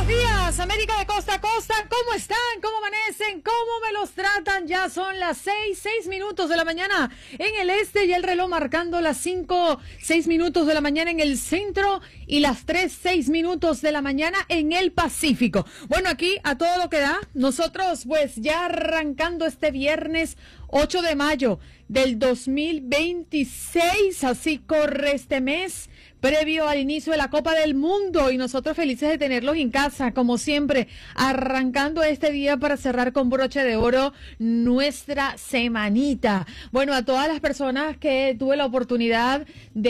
Buenos días, América de costa a costa. ¿Cómo están? ¿Cómo amanecen? ¿Cómo me los tratan? Ya son las 6 minutos de la mañana en el este y el reloj marcando las 6 minutos de la mañana en el centro y las 6 minutos de la mañana en el Pacífico. Bueno, aquí a todo lo que da, nosotros pues ya arrancando este viernes 8 de mayo del 2026, así corre este mes previo al inicio de la Copa del Mundo y nosotros felices de tenerlos en casa, como siempre, arrancando este día para cerrar con broche de oro nuestra semanita. Bueno, a todas las personas que tuve la oportunidad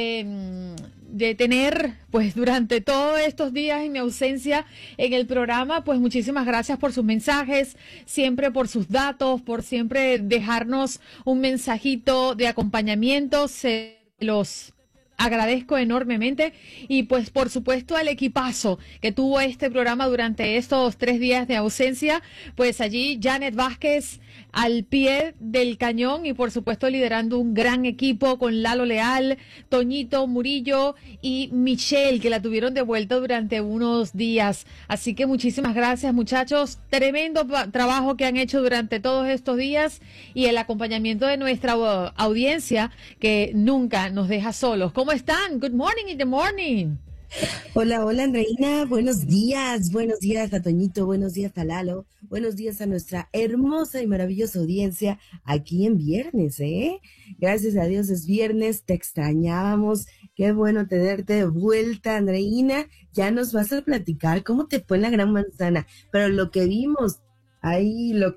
de tener, pues durante todos estos días en mi ausencia en el programa, pues muchísimas gracias por sus mensajes, siempre por sus datos, por siempre dejarnos un mensajito de acompañamiento, se los agradezco enormemente y pues por supuesto al equipazo que tuvo este programa durante estos 3 días de ausencia, pues allí Janet Vázquez al pie del cañón y por supuesto liderando un gran equipo con Lalo Leal, Toñito Murillo y Michelle que la tuvieron de vuelta durante unos días. Así que muchísimas gracias muchachos, tremendo trabajo que han hecho durante todos estos días y el acompañamiento de nuestra audiencia que nunca nos deja solos. ¿Cómo están? Good morning in the morning. Hola, hola Andreina, buenos días a Toñito, buenos días a Lalo, buenos días a nuestra hermosa y maravillosa audiencia aquí en viernes, Gracias a Dios es viernes, te extrañábamos, qué bueno tenerte de vuelta Andreina, ya nos vas a platicar cómo te fue en la Gran Manzana, pero lo que vimos ahí, los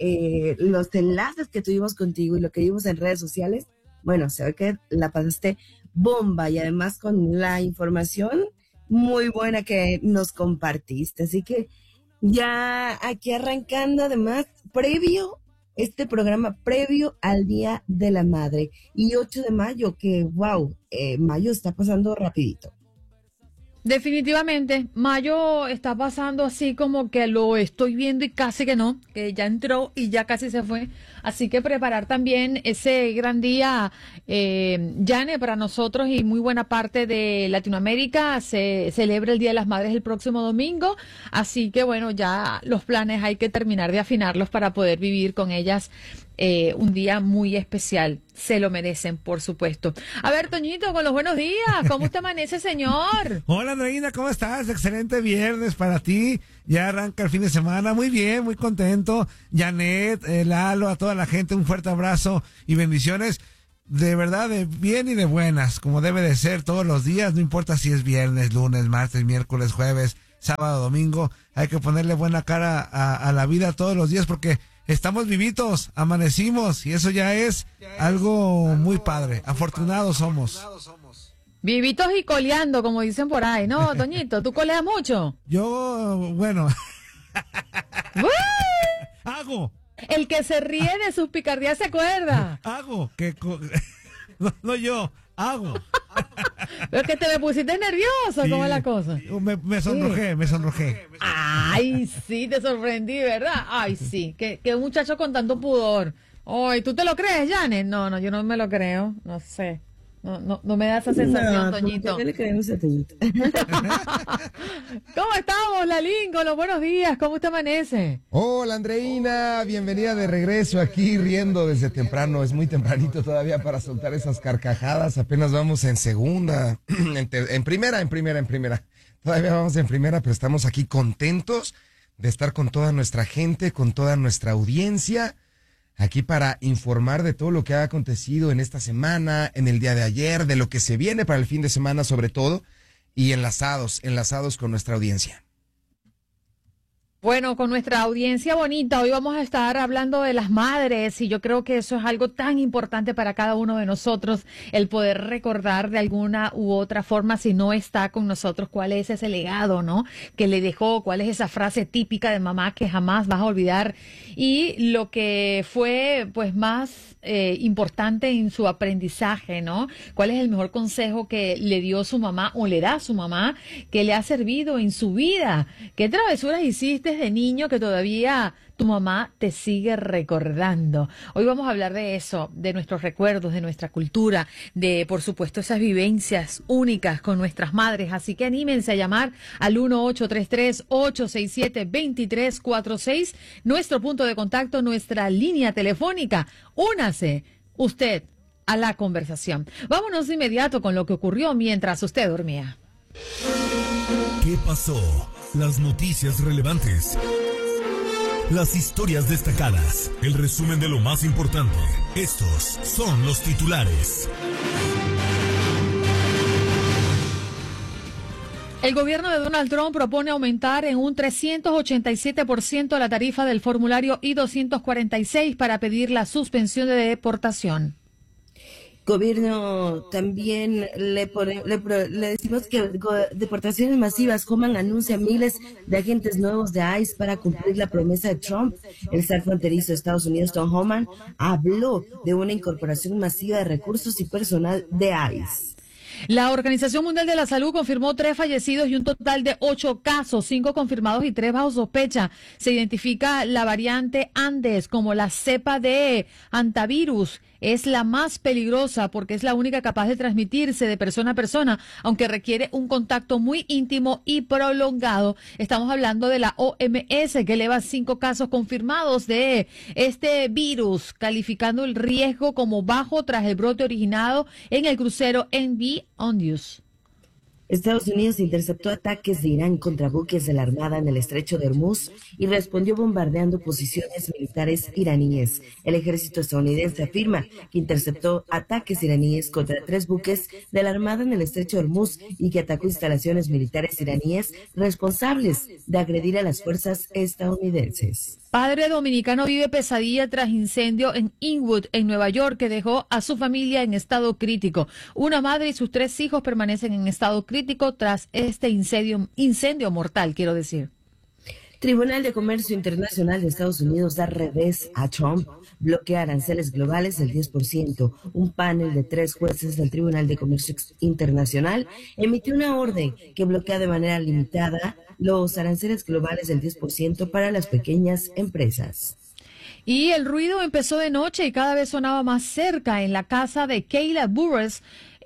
enlaces que tuvimos contigo y lo que vimos en redes sociales, bueno, se ve que la pasaste bomba y además con la información muy buena que nos compartiste. Así que ya aquí arrancando además este programa previo al Día de la Madre y 8 de mayo, que wow, mayo está pasando rapidito. Definitivamente, mayo está pasando así como que lo estoy viendo y casi que no, que ya entró y ya casi se fue. Así que preparar también ese gran día, Yane, para nosotros y muy buena parte de Latinoamérica. Se celebra el Día de las Madres el próximo domingo. Así que bueno, ya los planes hay que terminar de afinarlos para poder vivir con ellas un día muy especial. Se lo merecen, por supuesto. A ver, Toñito, con los buenos días. ¿Cómo usted amanece, señor? Hola, Andreina, ¿cómo estás? Excelente viernes para ti. Ya arranca el fin de semana. Muy bien, muy contento. Janet, Lalo, a toda la gente, un fuerte abrazo y bendiciones. De verdad, de bien y de buenas, como debe de ser todos los días. No importa si es viernes, lunes, martes, miércoles, jueves, sábado, domingo. Hay que ponerle buena cara a la vida todos los días porque estamos vivitos, amanecimos y eso ya es algo muy padre. Afortunados somos. Vivitos y coleando, como dicen por ahí, ¿no, Toñito? ¿Tú coleas mucho? Yo, bueno. Hago. El que se ríe de sus picardías se acuerda. Hago. No yo, hago. Pero que te me pusiste nervioso, sí. ¿Cómo es la cosa? Me sonrojé. Ay, sí, te sorprendí, ¿verdad? Ay, sí, que un muchacho con tanto pudor. Ay, ¿tú te lo crees, Janet? No, yo no me lo creo, no sé. No me da esa sensación, Toñito. No le creemos a Toñito. ¿Cómo estamos, Lalín? Con los buenos días, ¿cómo usted amanece? Hola, Andreina, bienvenida de regreso aquí riendo desde temprano. Es muy tempranito todavía para soltar esas carcajadas. Apenas vamos en segunda, en primera. Todavía vamos en primera, pero estamos aquí contentos de estar con toda nuestra gente, con toda nuestra audiencia. Aquí para informar de todo lo que ha acontecido en esta semana, en el día de ayer, de lo que se viene para el fin de semana sobre todo, y enlazados con nuestra audiencia. Bueno, con nuestra audiencia bonita, hoy vamos a estar hablando de las madres y yo creo que eso es algo tan importante para cada uno de nosotros, el poder recordar de alguna u otra forma, si no está con nosotros, cuál es ese legado, ¿no? Que le dejó, cuál es esa frase típica de mamá que jamás vas a olvidar y lo que fue pues más importante en su aprendizaje, ¿no? ¿Cuál es el mejor consejo que le dio su mamá o le da su mamá que le ha servido en su vida? ¿Qué travesuras hiciste de niño que todavía tu mamá te sigue recordando. Hoy vamos a hablar de eso, de nuestros recuerdos, de nuestra cultura, de, por supuesto, esas vivencias únicas con nuestras madres. Así que anímense a llamar al 1-833-867-2346, nuestro punto de contacto, nuestra línea telefónica. Únase usted a la conversación. Vámonos de inmediato con lo que ocurrió mientras usted dormía. ¿Qué pasó? Las noticias relevantes. Las historias destacadas, el resumen de lo más importante. Estos son los titulares. El gobierno de Donald Trump propone aumentar en un 387% la tarifa del formulario I-246 para pedir la suspensión de deportación. Gobierno también le decimos que deportaciones masivas. Homan anuncia miles de agentes nuevos de ICE para cumplir la promesa de Trump. El zar fronterizo de Estados Unidos, Tom Homan, habló de una incorporación masiva de recursos y personal de ICE. La Organización Mundial de la Salud confirmó 3 fallecidos y un total de 8 casos, 5 confirmados y 3 bajo sospecha. Se identifica la variante Andes como la cepa de hantavirus. Es la más peligrosa porque es la única capaz de transmitirse de persona a persona, aunque requiere un contacto muy íntimo y prolongado. Estamos hablando de la OMS, que eleva 5 casos confirmados de este virus, calificando el riesgo como bajo tras el brote originado en el crucero MV Ondas. Estados Unidos interceptó ataques de Irán contra buques de la Armada en el estrecho de Hormuz y respondió bombardeando posiciones militares iraníes. El ejército estadounidense afirma que interceptó ataques iraníes contra 3 buques de la Armada en el estrecho de Hormuz y que atacó instalaciones militares iraníes responsables de agredir a las fuerzas estadounidenses. Padre dominicano vive pesadilla tras incendio en Inwood, en Nueva York, que dejó a su familia en estado crítico. Una madre y sus 3 hijos permanecen en estado crítico tras este incendio mortal, quiero decir. Tribunal de Comercio Internacional de Estados Unidos da revés a Trump, bloquea aranceles globales del 10%. Un panel de 3 jueces del Tribunal de Comercio Internacional emitió una orden que bloquea de manera limitada los aranceles globales del 10% para las pequeñas empresas. Y el ruido empezó de noche y cada vez sonaba más cerca en la casa de Kayla Burris,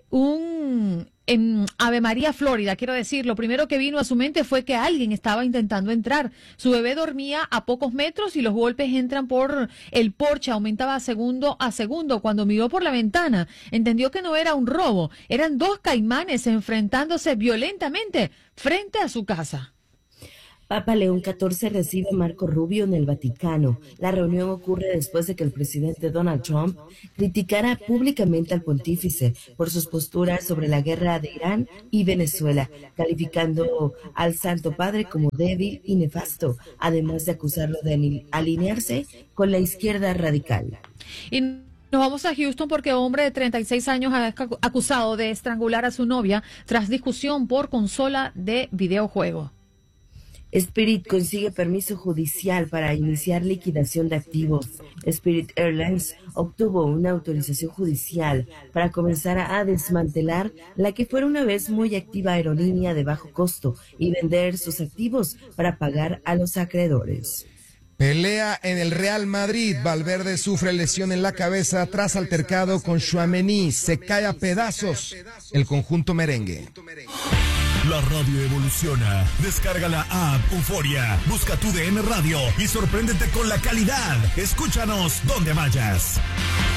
en Ave María, Florida. Quiero decir, lo primero que vino a su mente fue que alguien estaba intentando entrar. Su bebé dormía a pocos metros y los golpes entran por el porche. Aumentaba segundo a segundo. Cuando miró por la ventana, entendió que no era un robo. Eran 2 caimanes enfrentándose violentamente frente a su casa. Papa León XIV recibe a Marco Rubio en el Vaticano. La reunión ocurre después de que el presidente Donald Trump criticara públicamente al pontífice por sus posturas sobre la guerra de Irán y Venezuela, calificando al Santo Padre como débil y nefasto, además de acusarlo de alinearse con la izquierda radical. Y nos vamos a Houston porque hombre de 36 años acusado de estrangular a su novia tras discusión por consola de videojuego. Spirit consigue permiso judicial para iniciar liquidación de activos. Spirit Airlines obtuvo una autorización judicial para comenzar a desmantelar la que fuera una vez muy activa aerolínea de bajo costo y vender sus activos para pagar a los acreedores. Pelea en el Real Madrid. Valverde sufre lesión en la cabeza tras altercado con Tchouaméni. Se cae a pedazos el conjunto merengue. La radio evoluciona. Descarga la app Euforia. Busca tu DN Radio y sorpréndete con la calidad. Escúchanos donde vayas.